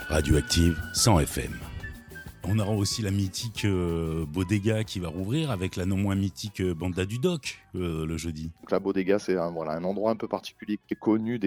Radioactive 100 FM. On aura aussi la mythique Bodega qui va rouvrir avec la non moins mythique Banda du Doc le jeudi. Donc la Bodega, c'est un endroit un peu particulier qui est connu